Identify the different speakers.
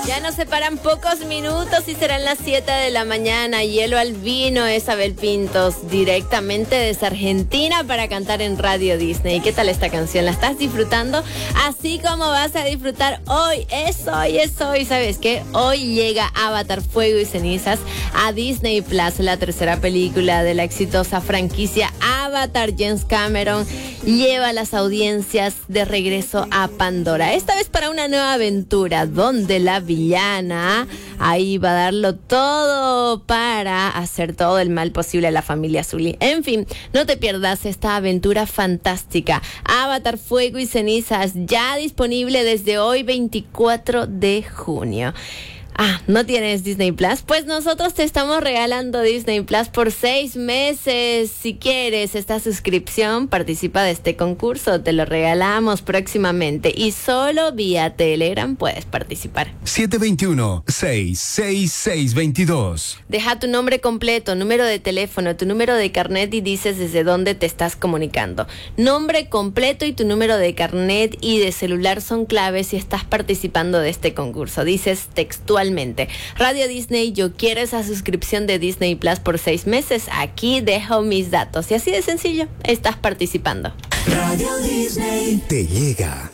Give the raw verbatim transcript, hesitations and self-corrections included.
Speaker 1: Ya nos separan pocos minutos y serán las siete de la mañana. Hielo al vino, Isabel Pintos, directamente desde Argentina para cantar en Radio Disney. ¿Qué tal esta canción? ¿La estás disfrutando? Así como vas a disfrutar hoy. Es hoy, es hoy. ¿Sabes qué? Hoy llega Avatar Fuego y Cenizas a Disney Plus, la tercera película de la exitosa franquicia Avatar. James Cameron lleva las audiencias de regreso a Pandora. Esta vez para una nueva aventura donde la villana ahí va a darlo todo para hacer todo el mal posible a la familia Sully. En fin, no te pierdas esta aventura fantástica. Avatar Fuego y Cenizas, ya disponible desde hoy, veinticuatro de junio. Ah, ¿no tienes Disney Plus? Pues nosotros te estamos regalando Disney Plus por seis meses. Si quieres esta suscripción, participa de este concurso. Te lo regalamos próximamente y solo vía Telegram puedes participar.
Speaker 2: siete dos uno, seis seis seis dos dos.
Speaker 1: Deja tu nombre completo, número de teléfono, tu número de carnet y dices desde dónde te estás comunicando. Nombre completo y tu número de carnet y de celular son claves si estás participando de este concurso. Dices textualmente: Radio Disney, yo quiero esa suscripción de Disney Plus por seis meses. Aquí dejo mis datos. Y así de sencillo, estás participando.
Speaker 2: Radio Disney te llega.